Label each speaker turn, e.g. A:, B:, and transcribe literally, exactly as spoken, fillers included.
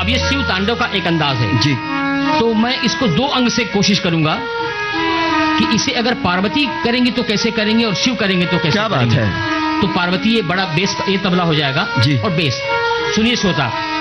A: अब ये शिव तांडव का एक अंदाज है
B: जी।
A: तो मैं इसको दो अंग से कोशिश करूंगा कि इसे अगर पार्वती करेंगे तो कैसे करेंगे और शिव करेंगे तो कैसे
B: क्या
A: करेंगे।
B: बात है।
A: तो पार्वती ये बड़ा बेस, ये तबला हो जाएगा
B: जी।
A: और बेस सुनिए श्रोता।